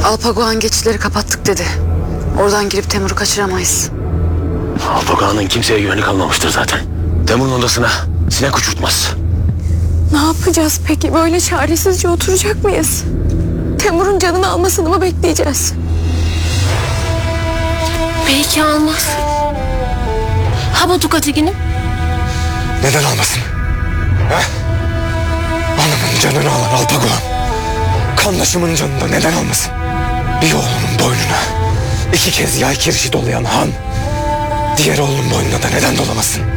Alpagoan geçitleri kapattık dedi. Oradan girip Temur'u kaçıramayız. Alpagoan'ın kimseye güveni kalmamıştır zaten. Temur'un odasına sinek uçurtmaz. Ne yapacağız peki? Böyle çaresizce oturacak mıyız? Temur'un canını almasını mı bekleyeceğiz? Belki almaz. Ha Batuka Tekin'im? Neden almasın? Ha? Anamın canını alan Alpagoan, kandaşımın canını da neden almasın? Bir oğlunun boynuna 2 kez yay kirişi dolayan han, diğer oğlunun boynuna da neden dolamasın?